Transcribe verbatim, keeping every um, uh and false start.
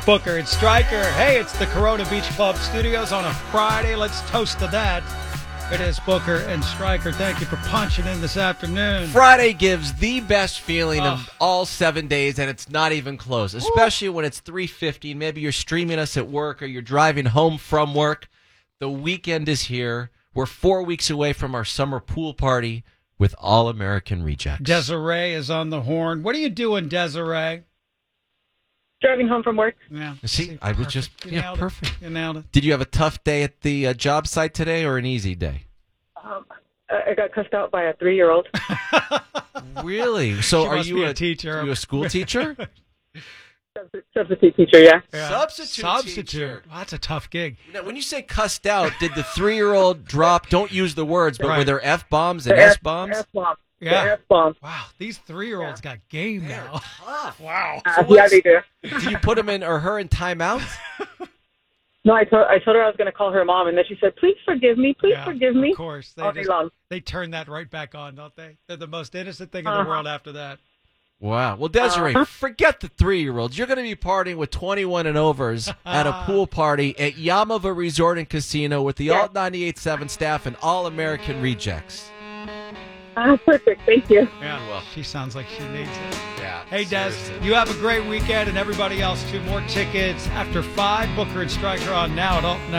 Booker and Stryker. Hey, it's the Corona Beach Club Studios on a Friday. Let's toast to that. It is Booker and Stryker. Thank you for punching in this afternoon. Friday gives the best feeling oh. of all seven days, and it's not even close, especially Ooh. when it's three fifty. Maybe you're streaming us at work or you're driving home from work. The weekend is here. We're four weeks away from our summer pool party with All American Rejects. Desiree is on the horn. What are you doing, Desiree? Driving home from work. Yeah. See, See I was perfect. just, you yeah, perfect. It. You nailed it. Did you have a tough day at the uh, job site today or an easy day? Um, I got cussed out by a three-year-old. Really? So She are must you be a, a teacher? Are you a school teacher? Substitute teacher, yeah. yeah. Substitute, Substitute. teacher. Well, that's a tough gig. Now, when you say cussed out, did the three-year-old drop, don't use the words, but Right. were there F-bombs and The F- S-bombs? F-bomb. Yeah. The F-bomb. Wow, these three-year-olds got game They're now. tough. Wow. Uh, yeah, they do. Do you put him in or her in timeout? No, I told I told her I was going to call her mom, and then she said, "Please forgive me, please Yeah, forgive me." Of course. They, All day just, long. they turn that right back on, don't they? They're the most innocent thing in Uh-huh. the world after that. Wow. Well, Desiree, Uh-huh. forget the three-year-olds. You're going to be partying with twenty-one and overs at a pool party at Yamava Resort and Casino with the Yes. Alt ninety-eight point seven staff and All-American Rejects. Ah, perfect. Thank you. Yeah, well, she sounds like she needs it. Yeah. Hey, Des, seriously. you have a great weekend, and everybody else, too. More tickets after five. Booker and Stryker on now at Alt